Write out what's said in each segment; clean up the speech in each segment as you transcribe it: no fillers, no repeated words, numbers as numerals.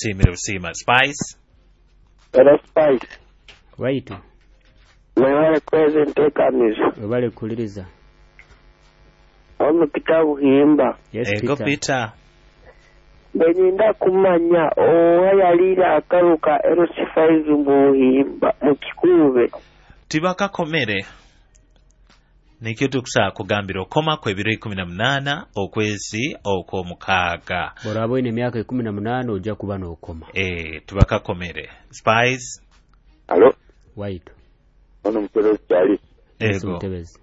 Busima. Spice. Hello, Spice. Right. Mwewale present ekamizo. Mwewale kuliriza. Omu kitabu himba. Yes, Ego Peter. Beninda kumanya owayalira akaruka LC5 mbuhimba mukikube. Tibakakomere. Nikyo tukusaa kugambira okoma kw'ebiro 18 okwezi okw'omukaaga. Borabo ine myaka 18 ojja kuba n'okoma. Tubakakomere. Spice. Hello. White. Ono mutero cyali. Ego.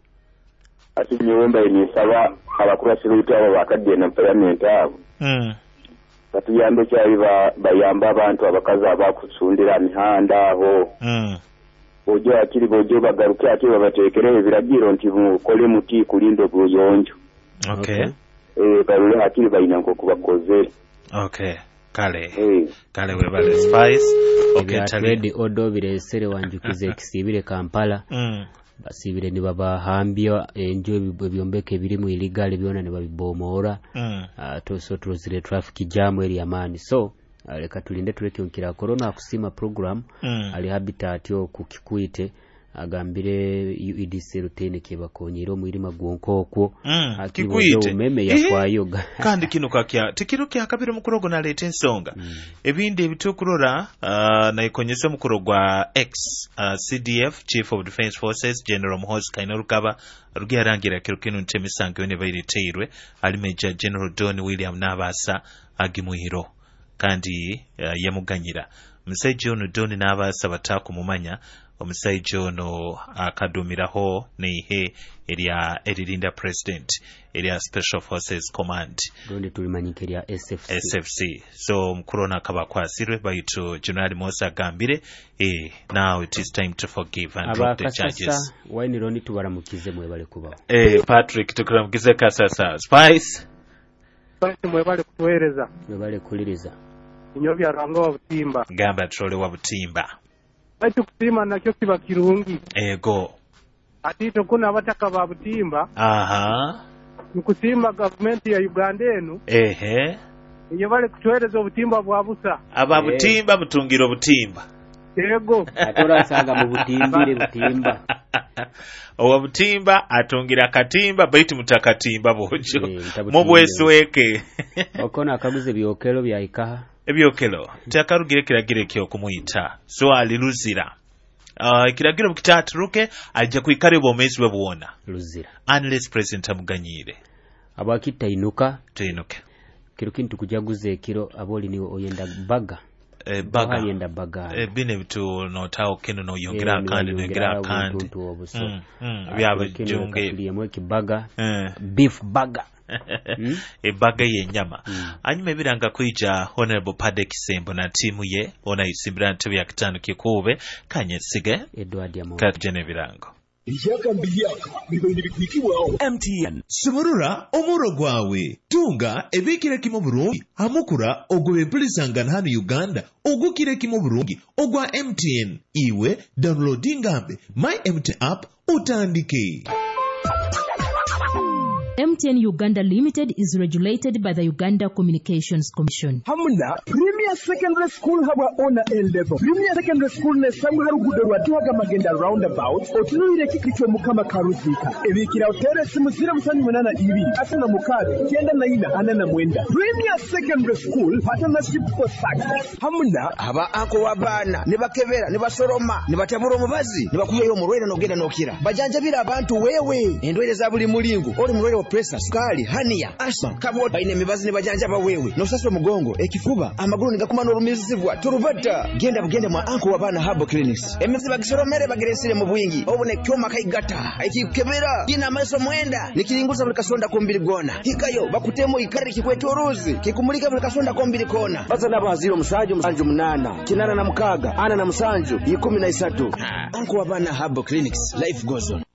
Ati nyumba inisaba abakurasira utabo bakadde na parliament abo. Batuyambe cyali bayamba abantu abakazi abakusundira mihanda aho. Ojo akiri bojo bagaruka ati babatekereye ebiragiro nti mukole muti kulindo buyonjo. Okay. Barule akiri bayina nko kubakoze. Okay. Kale webale Spice. Okay, tali odo biresere wanjukize ekisibire Kampala. Basibire ni babahambya enjo byombeke biri mu illegal byona ne babibomora. So turozire traffic jam eri amani. So leka tulinde tuleke onkira corona akusima program ali habitat yo kukikuite agambire UEDC rutene kebakonyero mwirima gwonkoko kikuite umeme yakwayo kandi kino kakya tikiruke akabiro mukurogo na lete ensonga ebindi ebitukurora na ikonyese mukurogwa X CDF Chief of Defense Forces General Muhoozi Kainerugaba rugiyarangira kirukino ntemisange ne bayiriteirwe ali Major General Don William Nabasa agimuhiro kandi yamuganyira Musajja ono Don Nabasa batakumumanya omusajja ono akadumiraho nehe eririnda president eria Special Forces Command donde tulimanyike eria SFC so mkurona kabakwasirwe baitu General Musa gambire now it is time to forgive and drop the charges wine roni tubaramukize mwebale kubaho Patrick tukuramukize kasasa Spice mwebale kutuhereza mwebale kuliriza inyobya rango wa butimba gamba trole wa butimba Baitu kutima nakyo kiba kirungi. Ego. Ati tokuna abataka ba butimba. Nukutimba government ya Uganda enu. Iyo bale kutwereza obutimba bwa busa. Aba butimba butungiro butimba. Ego. Atora saga mu butimbire butimba. Owa butimba atungira katimba baitu mutakatimba bojo. Mubwesweke. Okona akaguze byokelo bya ikaha. Ebyokelo takarugire kiragire kyo kumuyita so aliluzira kiragire bukitaturuke ajja kuikare bomezi bwona luzira unless president amuganyire abakita inuka tuinuke kirukintu kujaguze kiro aboli ni oyenda baga baga yenda baga bine bitu no tawo keno no yongera kandi no yongera kandi byaba junge liyemwe kibaga beef baga ebaga yenyama anyuma biranga kuija Honorable Padde Kisembo na timu ye ona isimbira ntebe ya kitano kikube kanyesige Edward Yamoto katjene birango Byaka bibindi bikwikiwaho MTN Suburura omuro gwawe tunga ebikire kimo Burundi amukura ogobe bulisangana hano Uganda ogukire kimo Burundi ogwa MTN iwe downloadingambe my MTN app utandike MTN Uganda Limited is regulated by the Uganda Communications Commission. Hamuna Premier Secondary School haba ona L-level. Premier Secondary School ne samwe harugudo rwatuhaga magenda roundabout otunuire kikicho mukama karuzika. Ebikira hotere simuzira musanyu munana ibiri. Asana mukari kienda na ina anana mwenda. Premier Secondary School partnership for success. Hamuna aba ako wabana nibakebera nibasoroma nibatabura omubazi nibakuheyo omurwere nogenda nokira. Bajanja bira abantu wewe endwere za buli mulingo oli murwere pressure, skali, hania, asma, kabota ine mibazi ne bajanja bawewe. No saswe mugongo, ekifuba, amaguru nigakuma no rumizibwa. Turubata, genda mwa anko wabana Herbal Clinics. Emezi bagisoromere bagiresire mu bwingi. Obone kyoma kaigata. Ekikebera, ina maso mwenda. Nikiringuza buli kasonda kombiri gona. Hikayo bakutemo ikari kikwetorozi. Kikumulika buli kasonda kombiri kona. Baza nabaziro musanju munana. Kinana na mukaga, ana na musanju 13. Anko wabana Herbal Clinics. Life goes on.